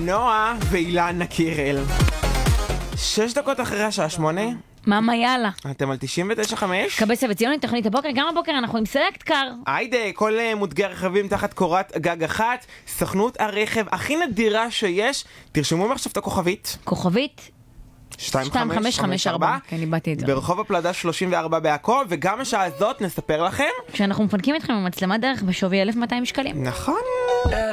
נועה ואילנה קירל. 6 דקות אחרי השעה 8. מאמה יאללה. אתם על 99.5. קבסה וציוני, תוכנית הבוקר. גם הבוקר אנחנו עם סלקט קאר. היידה, כל מותגי הרכבים תחת קורת גג אחת. סוכנות הרכב הכי נדירה שיש. תרשמו מעכשיו את הכוכבית. כוכבית 2554. כן, איבדתי את זה. ברחוב הפלדה 34 בעכו, וגם השעה הזאת נספר לכם כשאנחנו מפנקים אתכם במצלמת דרך בשווי 1,200 שקלים. נכון.